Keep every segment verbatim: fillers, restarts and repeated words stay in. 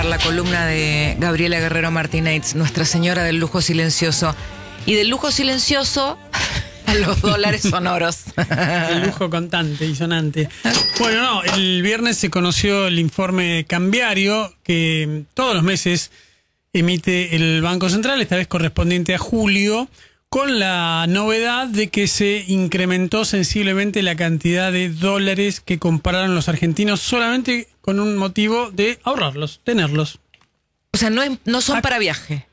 La columna de Gabriela Guerrero Martínez, Nuestra Señora del Lujo Silencioso. Y del lujo silencioso a los dólares sonoros. El lujo contante y sonante. Bueno, no, el viernes se conoció el informe cambiario que todos los meses emite el Banco Central, esta vez correspondiente a julio, con la novedad de que se incrementó sensiblemente la cantidad de dólares que compraron los argentinos solamente con un motivo de ahorrarlos, tenerlos. O sea, no, no son Ah, para viaje.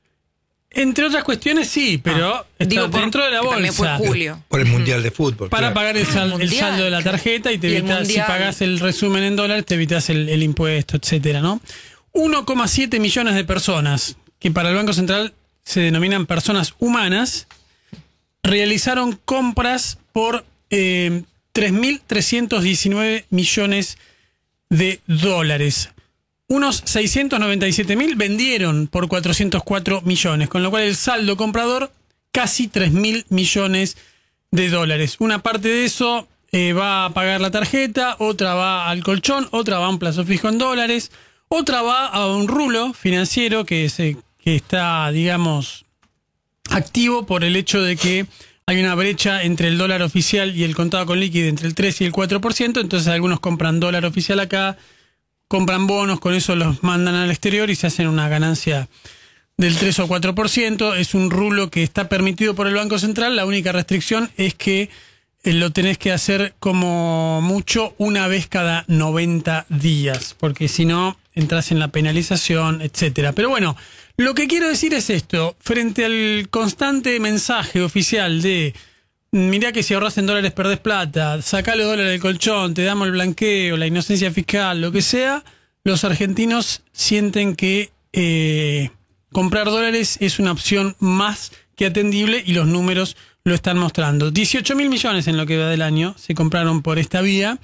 Entre otras cuestiones sí, pero Ah, está digo, por- dentro de la que también fue bolsa. julio. Por el Mundial de Fútbol. Para claro. pagar el, sal- Ah, el el mundial, saldo de la claro. tarjeta y te Y el evitas, si mundial. pagás el resumen en dólares, te evitas el, el impuesto, etcétera, ¿no? uno coma siete millones de personas, que para el Banco Central se denominan personas humanas, realizaron compras por eh, tres mil trescientos diecinueve millones de dólares. Unos seiscientos noventa y siete mil vendieron por cuatrocientos cuatro millones, con lo cual el saldo comprador casi tres mil millones de dólares. Una parte de eso eh, va a pagar la tarjeta, otra va al colchón, otra va a un plazo fijo en dólares, otra va a un rulo financiero que, se, que está, digamos, activo por el hecho de que hay una brecha entre el dólar oficial y el contado con liquid entre el tres y el cuatro por ciento, entonces algunos compran dólar oficial acá, compran bonos, con eso los mandan al exterior y se hacen una ganancia del tres o cuatro por ciento. Es un rulo que está permitido por el Banco Central, la única restricción es que eh, lo tenés que hacer como mucho una vez cada noventa días, porque si no entras en la penalización, etcétera. Pero bueno, lo que quiero decir es esto, frente al constante mensaje oficial de mirá que si ahorras en dólares perdés plata, sacá los dólares del colchón, te damos el blanqueo, la inocencia fiscal, lo que sea, los argentinos sienten que eh, comprar dólares es una opción más que atendible y los números lo están mostrando. dieciocho mil millones en lo que va del año se compraron por esta vía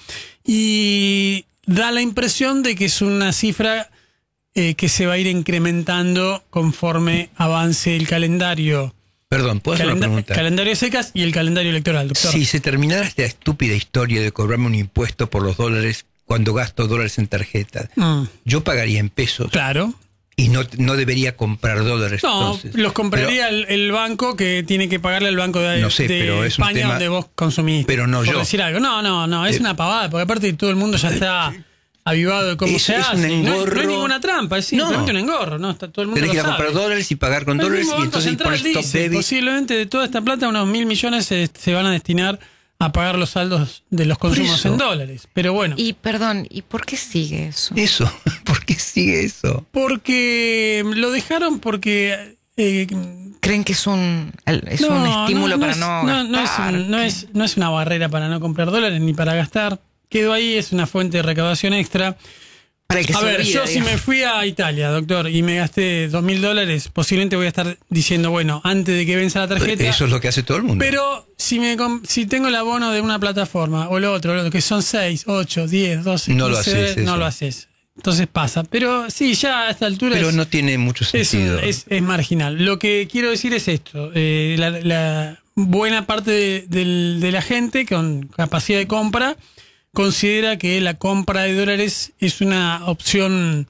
y da la impresión de que es una cifra eh, que se va a ir incrementando conforme avance el calendario. Perdón, ¿puedo hacer una Calenda- pregunta? calendario secas y el calendario electoral, doctor. Si se terminara esta estúpida historia de cobrarme un impuesto por los dólares cuando gasto dólares en tarjeta, Mm, yo pagaría en pesos claro. y no, no debería comprar dólares. No, entonces. los compraría Pero- el, el banco que tiene que pagarle al banco de, No sé, de pero es un España tema- donde vos consumís. pero no por yo. decir algo. No, no, no, es Eh, una pavada, porque aparte todo el mundo ya está avivado de cómo Es- se es hace. un No hay- No, hay engorro. ninguna trampa, es No. simplemente un engorro, ¿no? Está, todo el mundo Tenés que ir lo a comprar sabe. dólares y pagar con El dólares mismo y Banco entonces Central pones top dice, debit. posiblemente de toda esta plata unos mil millones se, se van a destinar a pagar los saldos de los consumos eso. en dólares. Pero bueno, Y perdón, ¿y por qué sigue eso? Eso, ¿por qué sigue eso? porque lo dejaron porque... eh, ¿Creen que es un, es un estímulo para es, no, no, no es gastar? un- no ¿Qué? es no es una barrera para no comprar dólares ni para gastar. Quedó ahí, es una fuente de recaudación extra. Para el que A se ver, olvida, yo si digamos. me fui a Italia, doctor, y me gasté dos mil dólares, posiblemente voy a estar diciendo, bueno, antes de que venza la tarjeta. Eso es lo que hace todo el mundo. Pero si me com- si tengo el abono de una plataforma o lo otro, lo que son seis, ocho, diez, doce, No lo quince, haces no eso. lo haces. Entonces pasa. Pero sí, ya a esta altura Pero es, no tiene mucho es, un- sentido. es- es marginal. Lo que quiero decir es esto. eh, la, la buena parte de, del- de la gente con capacidad de compra considera que la compra de dólares es una opción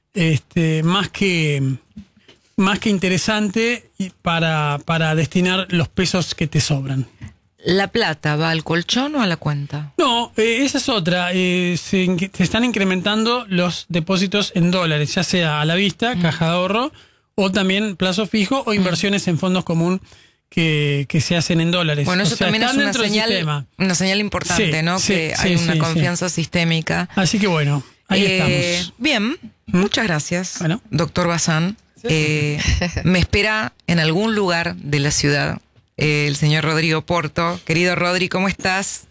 este, más que más que interesante y para, para destinar los pesos que te sobran. ¿La plata va al colchón o a la cuenta? No, eh, esa es otra. Eh, se, in- se están incrementando los depósitos en dólares, ya sea a la vista, caja de ahorro, o también plazo fijo o inversiones en fondos común que, que se hacen en dólares. Bueno, eso O sea, también es están una dentro del señal, sistema. una señal importante, Sí, ¿no? sí, que sí, hay una sí, confianza sistémica. Así que bueno, ahí Eh, estamos. Bien, muchas gracias, Bueno. doctor Bazán. Eh, me espera en algún lugar de la ciudad eh, el señor Rodrigo Porto. Querido Rodri, ¿cómo estás?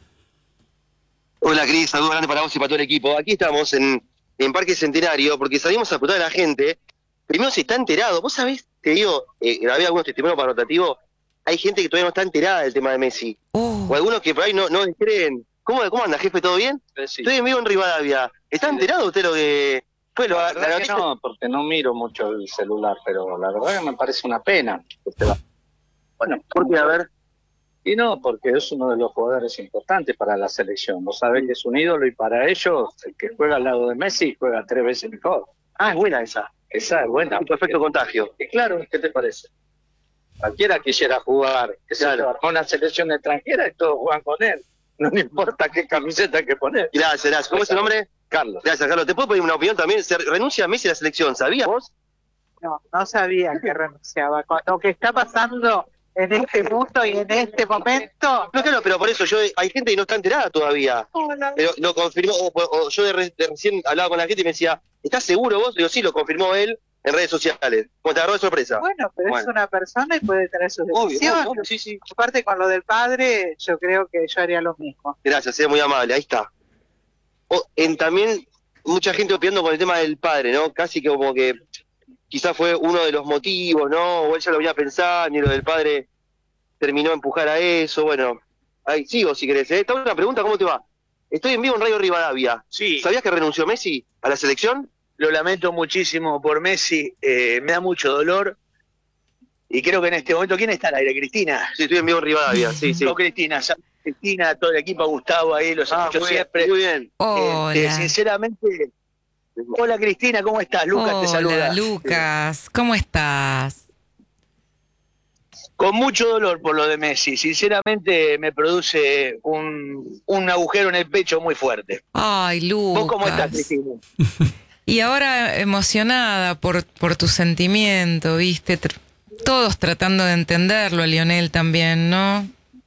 Hola Cris, saludos grandes para vos y para todo el equipo. Aquí estamos en, en Parque Centenario porque salimos a preguntar a la gente, primero si está enterado. Vos sabés, te digo, eh, grabé algunos testimonios para rotativo, hay gente que todavía no está enterada del tema de Messi. Oh, O algunos que por ahí no, no creen. ¿Cómo, ¿Cómo anda, jefe? ¿Todo bien? Sí. Estoy en vivo en Rivadavia. ¿Está Sí. enterado usted lo que fue lo, La la verdad que noticia? no, porque no miro mucho el celular, pero la verdad que me parece una pena que usted va. Bueno, Porque, a ver, y no, porque es uno de los jugadores importantes para la selección. Vos sabés que es un ídolo y para ellos, el que juega al lado de Messi juega tres veces mejor. Ah, es buena esa. Esa es buena. Un perfecto contagio. Y claro, ¿qué te parece? Cualquiera quisiera jugar, que se Claro. con una selección extranjera y todos juegan con él. No le importa qué camiseta hay que poner. Gracias, gracias. ¿Cómo es tu nombre? Carlos. Gracias, Carlos. ¿Te puedo pedir una opinión también? Se renuncia a Messi a la selección, ¿sabías vos? No, no sabía que renunciaba. Con lo que está pasando en este mundo y en este momento. No, claro, pero por eso yo hay gente que no está enterada todavía. Hola. Pero lo confirmó, o, o yo de, re- de recién hablaba con la gente y me decía, ¿estás seguro vos? Digo, sí, lo confirmó él en redes sociales. Como te agarró de sorpresa. Bueno, pero Bueno. es una persona y puede tener sus Obvio, decisiones. obvio, obvio, sí, sí. Aparte con lo del padre, yo creo que yo haría lo mismo. Gracias, es muy amable, ahí está. O, en, también mucha gente opinando con el tema del padre, ¿no? Casi que como que quizás fue uno de los motivos, ¿no? O él ya lo venía pensando y lo del padre terminó a empujar a eso. Bueno, ahí sigo si querés, ¿eh? Esta una pregunta, ¿cómo te va? Estoy en vivo en Radio Rivadavia. Sí, ¿Sabías que renunció Messi a la selección? lo lamento muchísimo por Messi, eh, me da mucho dolor. Y creo que en este momento, ¿quién está al aire? ¿Cristina? Sí, estoy en vivo en Rivadavia, sí, sí. No, Cristina, Sa- Cristina, todo el equipo, Gustavo ahí, los Ah, escucho muy bien, siempre. muy bien. Hola. Este, sinceramente, hola Cristina, ¿cómo estás? Lucas te saluda. Hola, Lucas. ¿Cómo estás? Con mucho dolor por lo de Messi, sinceramente me produce un, un agujero en el pecho muy fuerte. Ay, Lucas. ¿Vos cómo estás, Cristina? Y ahora emocionada por, por tu sentimiento, ¿viste? Tr- Todos tratando de entenderlo, a Lionel también, ¿no?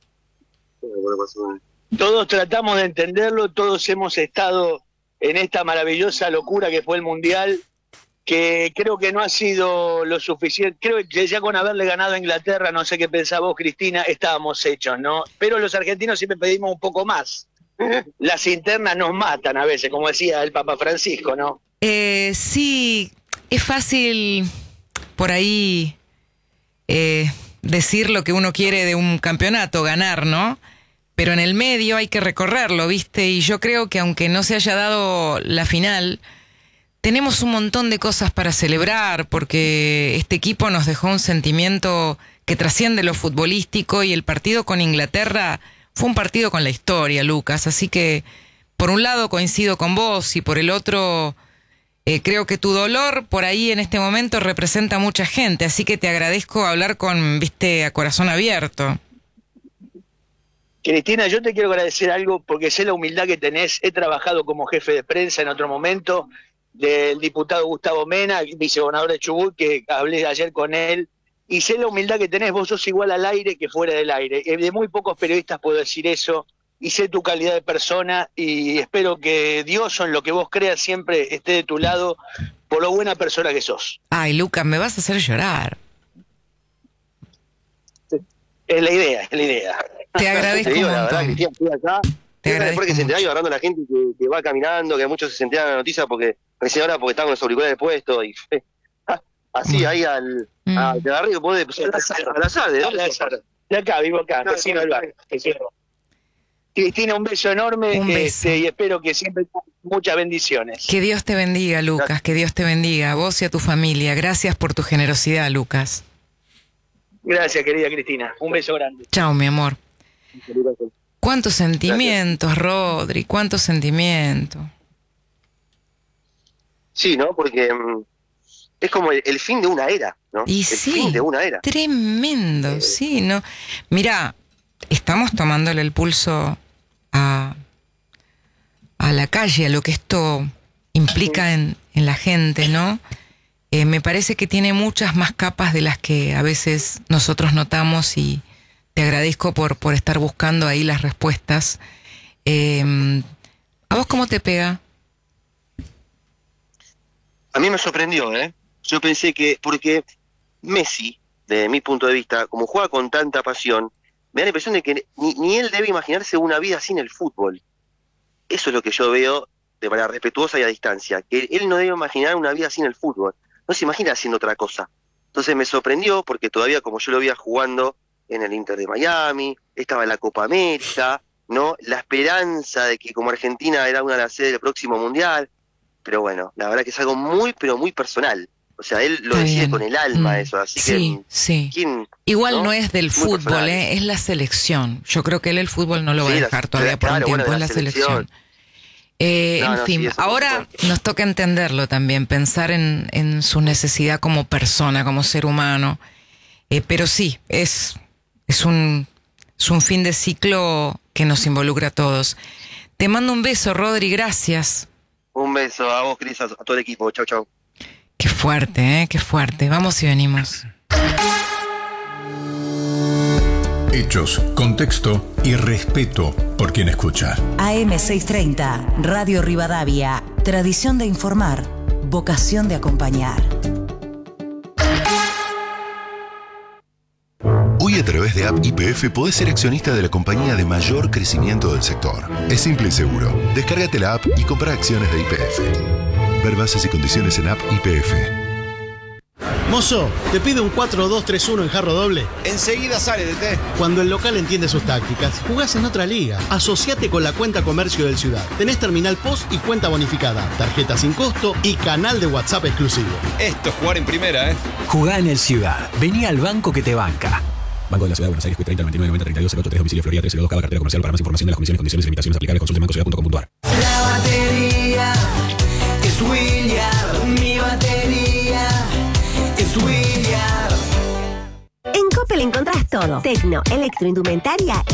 Todos tratamos de entenderlo, todos hemos estado en esta maravillosa locura que fue el Mundial, que creo que no ha sido lo suficiente. Creo que ya con haberle ganado a Inglaterra, no sé qué pensás vos, Cristina, estábamos hechos, ¿no? Pero los argentinos siempre pedimos un poco más. Las internas nos matan a veces, como decía el Papa Francisco, ¿no? Eh, sí, es fácil por ahí eh, decir lo que uno quiere de un campeonato, ganar, ¿no? Pero en el medio hay que recorrerlo, ¿viste? Y yo creo que aunque no se haya dado la final, tenemos un montón de cosas para celebrar, porque este equipo nos dejó un sentimiento que trasciende lo futbolístico, y el partido con Inglaterra fue un partido con la historia, Lucas. Así que, por un lado coincido con vos, y por el otro, eh, creo que tu dolor por ahí en este momento representa a mucha gente. Así que te agradezco hablar con, viste, a corazón abierto. Cristina, yo te quiero agradecer algo porque sé la humildad que tenés. He trabajado como jefe de prensa en otro momento del diputado Gustavo Mena, vicegobernador de Chubut, que hablé ayer con él, y sé la humildad que tenés. Vos sos igual al aire que fuera del aire. De muy pocos periodistas puedo decir eso, y sé tu calidad de persona, y espero que Dios, o en lo que vos creas, siempre esté de tu lado por lo buena persona que sos. Ay, Lucas, me vas a hacer llorar. Es la idea, es la idea. Te agradezco Te digo, un la verdad, montón. Cristina, estoy acá. Te Después agradezco que se entera mucho. agarrando a la gente que, que va caminando, que muchos se enteran de la noticia porque recién ahora porque están con los auriculares puestos y así Bueno. ahí al, Mm. al de arriba podés al azar, al azar, ¿de dónde sos? De acá, vivo acá, No, vecino no, del barrio. Cristina, un beso enorme, Un beso. este, y espero que siempre muchas bendiciones. Que Dios te bendiga, Lucas, que Dios te bendiga, a vos y a tu familia. Gracias por tu generosidad, Lucas. Gracias, querida Cristina. Un beso grande. Chao, mi amor. Cuántos sentimientos, Rodri, cuántos sentimientos. Sí, ¿no? Porque mm, es como el, el fin de una era, ¿no? Y el sí, fin de una era. tremendo, sí, ¿no? Mirá, estamos tomándole el pulso a, a la calle, a lo que esto implica en, en la gente, ¿no? Eh, me parece que tiene muchas más capas de las que a veces nosotros notamos, y te agradezco por, por estar buscando ahí las respuestas. Eh, ¿A vos cómo te pega? A mí me sorprendió, ¿eh? Yo pensé que, porque Messi, desde mi punto de vista, como juega con tanta pasión, me da la impresión de que ni, ni él debe imaginarse una vida sin el fútbol. Eso es lo que yo veo de manera respetuosa y a distancia, que él no debe imaginar una vida sin el fútbol. No se imagina haciendo otra cosa. Entonces me sorprendió porque todavía como yo lo veía jugando en el Inter de Miami, estaba en la Copa América, ¿no? La esperanza de que como Argentina era una de las sedes del próximo Mundial. Pero bueno, la verdad que es algo muy, pero muy personal. O sea, él lo Está decide bien. con el alma Mm, eso, así sí, que... sí. ¿quién, Igual no, ¿no? es del Muy fútbol, personal. ¿eh? Es la selección. Yo creo que él el fútbol no lo va Sí, a la- dejar todavía por claro, un tiempo, bueno, es la la selección. selección. Eh, No, en no, fin, sí, eso por ahora supuesto. nos toca entenderlo también, pensar en, en su necesidad como persona, como ser humano. Eh, pero sí, es, es, un, es un fin de ciclo que nos involucra a todos. Te mando un beso, Rodri, gracias. Un beso a vos, Cris, a, a todo el equipo. Chau, chau. Qué fuerte, ¿eh? Qué fuerte. Vamos y venimos. Hechos, contexto y respeto por quien escucha. A M seiscientos treinta, Radio Rivadavia. Tradición de informar, vocación de acompañar. Hoy a través de App Y P F podés ser accionista de la compañía de mayor crecimiento del sector. Es simple y seguro. Descárgate la app y compra acciones de Y P F. Ver bases y condiciones en App Y P F. Mozo, te pido un cuatro dos tres uno en jarro doble. Enseguida sale, D T. Cuando el local entiende sus tácticas, jugás en otra liga. Asociate con la cuenta comercio del Ciudad. Tenés terminal post y cuenta bonificada, tarjeta sin costo y canal de WhatsApp exclusivo. Esto es jugar en primera, ¿eh? Jugá en el Ciudad. Vení al banco que te banca. Banco de la Ciudad de Buenos Aires, treinta, noventa y nueve, noventa, treinta y dos, cero ocho, tres, domicilio Florida, tres cero dos, cada cartera comercial. Para más información de las condiciones, condiciones y limitaciones aplicables, consulte banco ciudad punto com punto ar. La batería es William, mi batería es William. En Coppel encontrás todo: tecno, electroindumentaria